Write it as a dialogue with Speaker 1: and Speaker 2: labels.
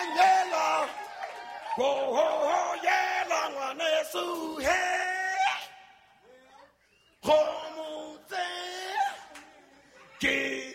Speaker 1: yela. Oh, yela wane su he. Homo te.